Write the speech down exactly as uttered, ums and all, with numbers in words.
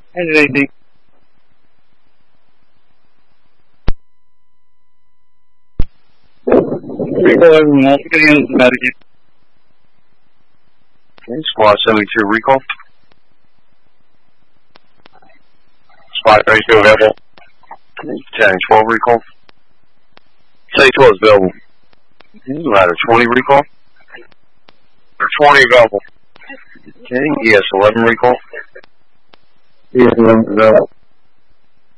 And anything. Recall everyone else. We're getting into that again. Okay, squad seventy-two recall. Squad thirty-two available. ten twelve recall. Say twelve is available. Okay, ladder twenty recall. twenty available. Okay, E S eleven recall. E S eleven available.